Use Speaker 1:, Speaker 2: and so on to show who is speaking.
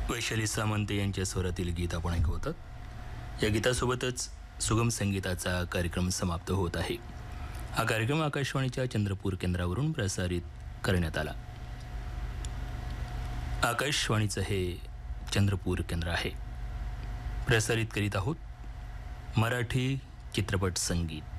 Speaker 1: वैशाली सामंत यांच्या स्वरातील गीत आपण ऐकवत. या गीतासोबतच सुगम संगीताचा कार्यक्रम समाप्त होत आहे. हा कार्यक्रम आकाशवाणीच्या चंद्रपूर केंद्रावरून प्रसारित करण्यात आला. आकाशवाणीचं हे चंद्रपूर केंद्र आहे. प्रसारित करीत आहोत मराठी चित्रपट संगीत.